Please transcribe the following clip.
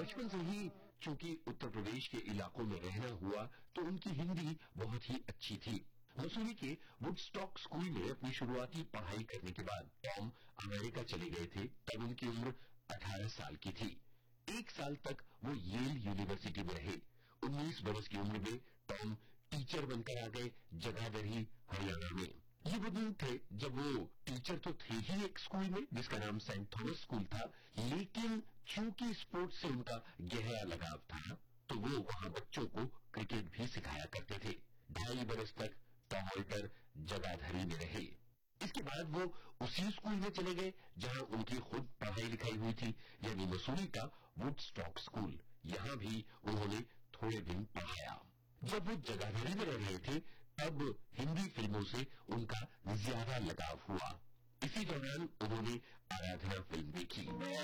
बचपन से ही चूंकि उत्तर प्रदेश के इलाकों में रहना हुआ तो उनकी हिंदी बहुत ही अच्छी थी। मसूरी के वुडस्टॉक स्कूल में अपनी शुरुआती पढ़ाई करने के बाद टॉम अमेरिका चले गए थे। तब उनकी उम्र 18 साल की थी। 1 साल तक वो येल यूनिवर्सिटी में रहे। 19 वर्ष की उम्र में टॉम टीचर बनकर आ गए जगाधरी, हरियाणा में। ये वो दिन थे जब वो टीचर तो थे ही एक स्कूल में जिसका नाम सेंट थॉमस स्कूल था, लेकिन चूंकि स्पोर्ट्स से उनका गहरा लगाव था तो वो वहां बच्चों को क्रिकेट भी सिखाया करते थे। 2.5 बरस तक टॉम ऑल्टर जगाधरी में रहे। इसके बाद वो उसी स्कूल में चले गए जहां उनकी खुद पढ़ाई लिखाई हुई थी, यानी मसूरी का वुडस्टॉक स्कूल। यहां भी उन्होंने थोड़े दिन पढ़ाया। जब वो जगाधरी में रह रहे थे तब हिंदी फिल्मों से उनका ज्यादा लगाव हुआ। इसी दौरान उन्होंने आराधना फिल्म देखी।